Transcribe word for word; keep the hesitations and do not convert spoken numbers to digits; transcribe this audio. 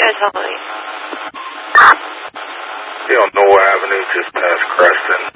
guys holding? Be on Noah Avenue, just past Creston.